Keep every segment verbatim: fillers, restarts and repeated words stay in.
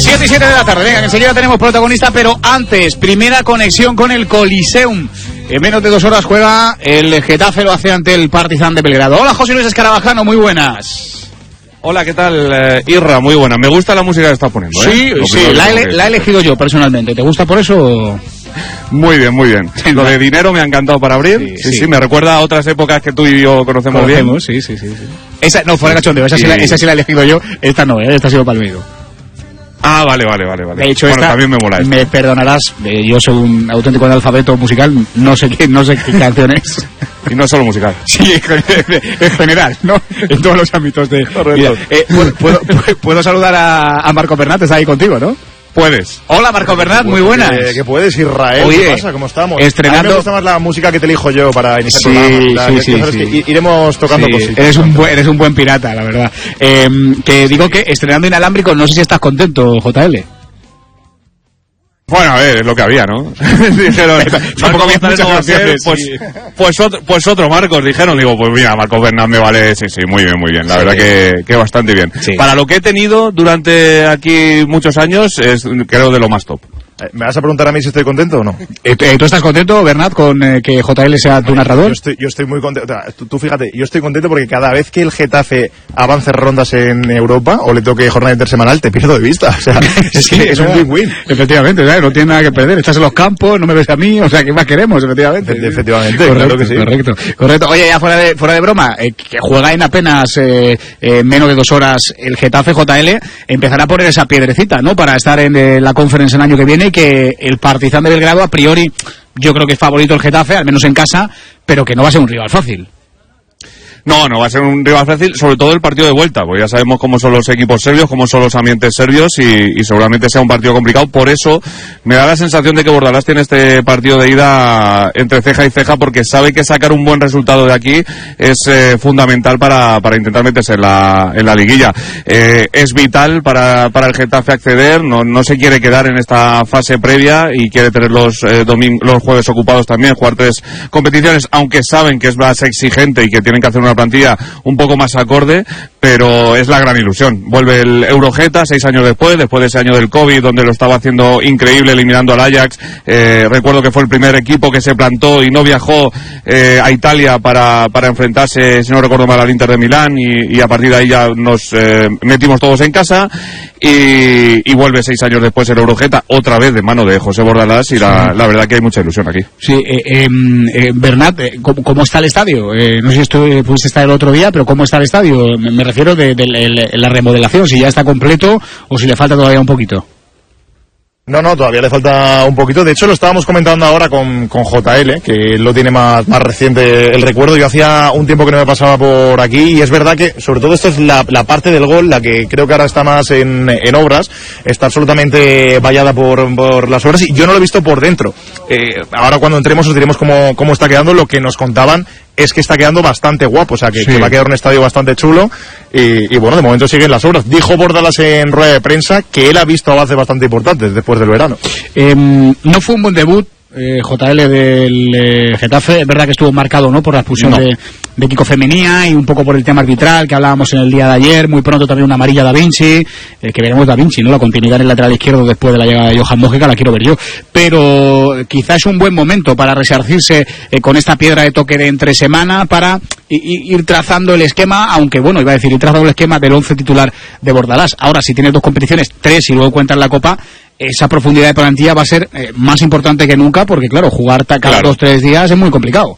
siete y siete de la tarde, venga, que enseguida tenemos protagonista, pero antes, primera conexión con el Coliseum. En menos de dos horas juega el Getafe, lo hace ante el Partizan de Belgrado. Hola, José Luis Escarabajano, muy buenas. Hola, ¿qué tal, eh, Irra? Muy buena. Me gusta la música que estás poniendo, ¿eh? Sí, sí, la he, la he elegido yo personalmente. ¿Te gusta por eso? Muy bien, muy bien. Lo de dinero me ha encantado para abrir. Sí, sí, sí, sí, me recuerda a otras épocas que tú y yo conocemos, conocemos bien. Sí, sí, sí, sí. Esa, no, fuera cachondeo, esa, sí. sí la, esa sí la he elegido yo, esta no, ¿eh? Esta ha sido Palmeiro. Ah, vale, vale, vale, vale. De hecho, bueno, esta, también me mola esta. Me perdonarás, yo soy un auténtico analfabeto musical, no sé qué, no sé qué canción es. Y no solo musical. Sí, en general, ¿no? En todos los ámbitos de... Mira, eh, ¿puedo, puedo, puedo saludar a, a Marco Bernat, está ahí contigo, ¿no? Puedes. Hola, Marco Bernat, muy buenas. ¿Qué, qué puedes, Israel? Oye, ¿qué pasa? ¿Cómo estamos? Estrenando... A mí me gusta más la música que te elijo yo para iniciar sí, el programa. La, sí, ya, sí, ya sabes sí. que iremos tocando sí, cositas. Eres un, buen, eres un buen pirata, la verdad. Eh, te digo que estrenando inalámbrico, no sé si estás contento, J L. Bueno, a ver, es lo que había, ¿no? Dijeron, tampoco había muchas canciones. Pues, sí. pues, otro, pues otro Marcos, dijeron. Digo, pues mira, Marcos Bernat me vale, sí, sí, muy bien, muy bien. La sí. verdad que, que bastante bien. Sí. Para lo que he tenido durante aquí muchos años, es creo de lo más top. ¿Me vas a preguntar a mí si estoy contento o no? Eh, ¿Tú estás contento, Bernat, con eh, que J L sea tu narrador? Yo estoy, yo estoy muy contento. Tú, tú fíjate, yo estoy contento porque cada vez que el Getafe avance rondas en Europa o le toque jornada intersemanal, te pierdo de vista. O sea, es sí, que es un win-win. Efectivamente, ¿sabes? No tiene nada que perder. Estás en los campos, no me ves a mí, o sea, ¿qué más queremos? Efectivamente. E- efectivamente, correcto, claro que sí. Correcto, correcto. Oye, ya fuera de, fuera de broma, eh, que juega en apenas eh, eh, menos de dos horas el Getafe, J L, empezará a poner esa piedrecita, ¿no? Para estar en eh, la conference el año que viene y que el Partizan de Belgrado, a priori, yo creo que es favorito el Getafe, al menos en casa, pero que no va a ser un rival fácil. No, no va a ser un rival fácil, sobre todo el partido de vuelta, porque ya sabemos cómo son los equipos serbios, cómo son los ambientes serbios y, y seguramente sea un partido complicado. Por eso me da la sensación de que Bordalás tiene este partido de ida entre ceja y ceja, porque sabe que sacar un buen resultado de aquí es eh, fundamental para, para intentar meterse en la, en la liguilla. Eh, es vital para, para el Getafe acceder, no, no se quiere quedar en esta fase previa y quiere tener los, eh, domin- los jueves ocupados también, jugar tres competiciones, aunque saben que es más exigente y que tienen que hacer una plantilla un poco más acorde, pero es la gran ilusión. Vuelve el Eurogeta seis años después, después de ese año del COVID, donde lo estaba haciendo increíble eliminando al Ajax. Eh, recuerdo que fue el primer equipo que se plantó y no viajó eh, a Italia para, para enfrentarse, si no recuerdo mal, al Inter de Milán, y, y a partir de ahí ya nos eh, metimos todos en casa, y, y vuelve seis años después el Eurogeta, otra vez de mano de José Bordalás, y la, la verdad que hay mucha ilusión aquí. Sí, eh, eh, eh, Bernat, eh, ¿cómo, ¿cómo está el estadio? Eh, no sé si esto eh, pudiste estar el otro día, pero ¿cómo está el estadio? Me, me refiero de, de, de, de la remodelación, si ya está completo o si le falta todavía un poquito. No, no, todavía le falta un poquito. De hecho, lo estábamos comentando ahora con, con J L, que lo tiene más, más reciente el recuerdo. Yo hacía un tiempo que no me pasaba por aquí y es verdad que, sobre todo, esto es la, la parte del gol, la que creo que ahora está más en, en obras. Está absolutamente vallada por, por las obras y yo no lo he visto por dentro. Eh, ahora cuando entremos os diremos cómo, cómo está quedando. Lo que nos contaban es que está quedando bastante guapo, o sea, que, sí. que va a quedar un estadio bastante chulo y, y bueno, de momento siguen las obras. Dijo Bordalás en rueda de prensa que él ha visto avances bastante importantes después del verano. Eh, no fue un buen debut, eh, J L del eh, Getafe, es verdad que estuvo marcado, ¿no?, por la expulsión no. de, de Kiko Femenía y un poco por el tema arbitral que hablábamos en el día de ayer. Muy pronto también una amarilla Da Vinci, eh, que veremos Da Vinci, ¿no?, la continuidad en el lateral izquierdo después de la llegada de Johan Mojica, la quiero ver yo, pero quizás es un buen momento para resarcirse eh, con esta piedra de toque de entre semana para i, ir trazando el esquema, aunque bueno, iba a decir, ir trazando el esquema del once titular de Bordalás. Ahora, si tienes dos competiciones, tres y luego cuentas la Copa, esa profundidad de plantilla va a ser eh, más importante que nunca, porque claro, jugar cada claro. dos, tres días es muy complicado.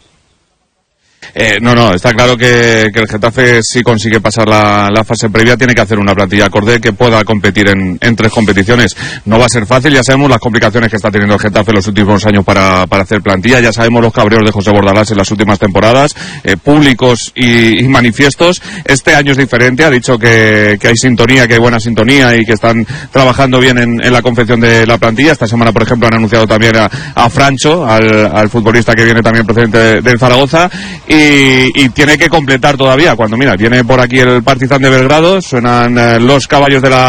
Eh, no, no, está claro que, que el Getafe, si consigue pasar la, la fase previa, tiene que hacer una plantilla acorde que pueda competir en, en tres competiciones. No va a ser fácil, ya sabemos las complicaciones que está teniendo el Getafe en los últimos años para, para hacer plantilla, ya sabemos los cabreos de José Bordalás en las últimas temporadas, eh, públicos y, y manifiestos. Este año es diferente, ha dicho que, que hay sintonía, que hay buena sintonía y que están trabajando bien en, en la confección de la plantilla. Esta semana, por ejemplo, han anunciado también a, a Francho, al, al futbolista que viene también procedente de, del Zaragoza, y Y, y tiene que completar todavía, cuando mira, viene por aquí el Partizan de Belgrado, suenan eh, los caballos de la